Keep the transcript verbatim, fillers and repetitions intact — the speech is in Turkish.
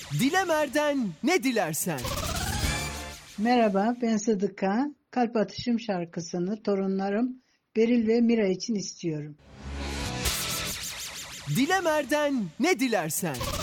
Dilemer'den ne dilersen. Merhaba, ben Sıdıka. Kalp Atışım şarkısını torunlarım Beril ve Mira için istiyorum. Dilemer'den ne dilersen.